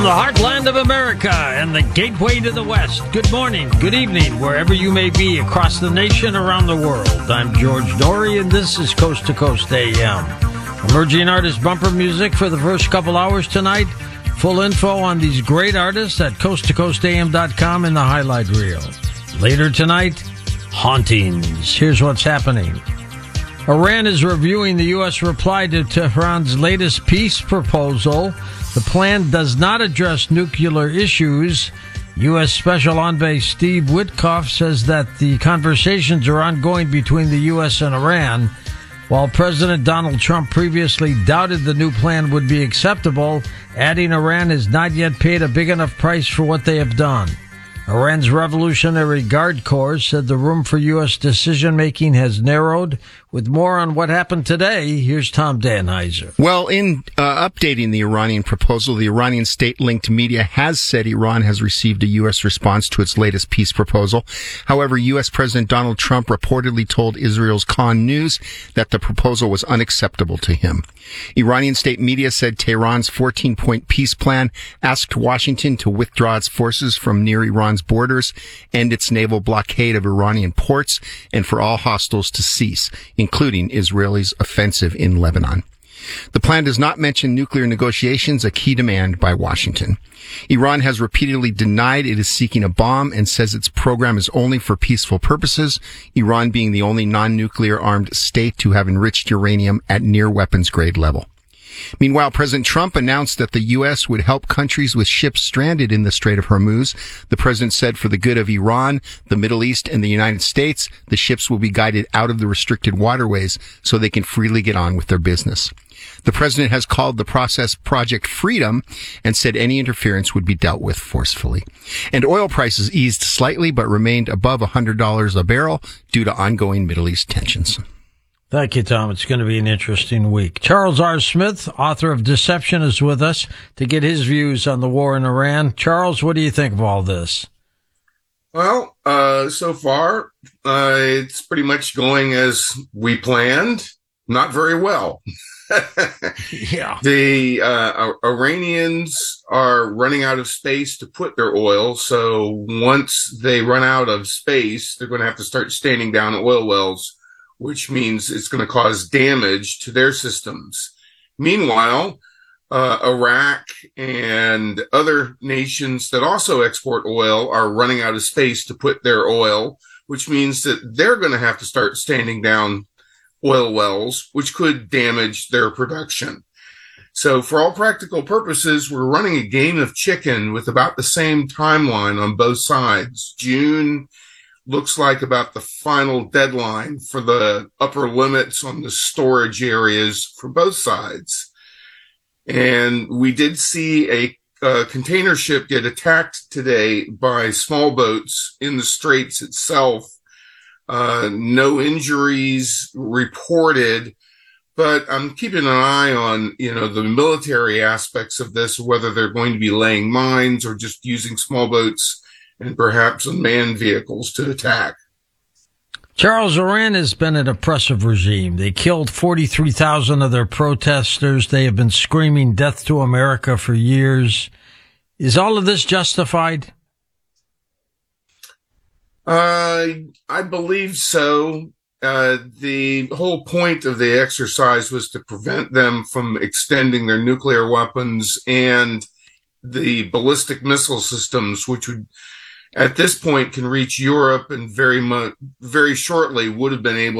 The heartland of America and the gateway to the West. Good morning, good evening, wherever you may be across the nation, around the world. I'm George Noory, and this is Coast to Coast AM. Emerging artist bumper music for the first couple hours tonight. Full info on these great artists at coasttocoastam.com in the highlight reel. Later tonight, hauntings. Here's what's happening. Iran is reviewing the U.S. reply to Tehran's latest peace proposal. The plan does not address nuclear issues. U.S. Special Envoy Steve Witkoff says that the conversations are ongoing between the U.S. and Iran. While President Donald Trump previously doubted the new plan would be acceptable, adding Iran has not yet paid a big enough price for what they have done. Iran's Revolutionary Guard Corps said the room for U.S. decision-making has narrowed. With more on what happened today, here's Tom Danheiser. Well, in updating the Iranian proposal, the Iranian state-linked media has said Iran has received a U.S. response to its latest peace proposal. However, U.S. President Donald Trump reportedly told Israel's Khan News that the proposal was unacceptable to him. Iranian state media said Tehran's 14-point peace plan asked Washington to withdraw its forces from near Iran's borders, end its naval blockade of Iranian ports, and for all hostiles to cease, including Israel's offensive in Lebanon. The plan does not mention nuclear negotiations, a key demand by Washington. Iran has repeatedly denied it is seeking a bomb and says its program is only for peaceful purposes, Iran being the only non-nuclear armed state to have enriched uranium at near weapons grade level. Meanwhile, President Trump announced that the U.S. would help countries with ships stranded in the Strait of Hormuz. The president said for the good of Iran, the Middle East, and the United States, the ships will be guided out of the restricted waterways so they can freely get on with their business. The president has called the process Project Freedom and said any interference would be dealt with forcefully. And oil prices eased slightly but remained above $100 a barrel due to ongoing Middle East tensions. Thank you, Tom. It's going to be an interesting week. Charles R. Smith, author of Deception, is with us to get his views on the war in Iran. Charles, what do you think of all this? Well, so far, it's pretty much going as we planned. Not very well. Yeah. The Iranians are running out of space to put their oil. So once they run out of space, they're going to have to start standing down oil wells, which means it's going to cause damage to their systems. Meanwhile, Iraq and other nations that also export oil are running out of space to put their oil, which means that they're going to have to start standing down oil wells, which could damage their production. So for all practical purposes, we're running a game of chicken with about the same timeline on both sides. June looks like about the final deadline for the upper limits on the storage areas for both sides. And we did see a container ship get attacked today by small boats in the Straits itself. No injuries reported, but I'm keeping an eye on, the military aspects of this, whether they're going to be laying mines or just using small boats and perhaps unmanned vehicles to attack. Charles, Iran has been an oppressive regime. They killed 43,000 of their protesters. They have been screaming death to America for years. Is all of this justified? I believe so. The whole point of the exercise was to prevent them from extending their nuclear weapons and the ballistic missile systems, which would, at this point, can reach Europe and very shortly would have been able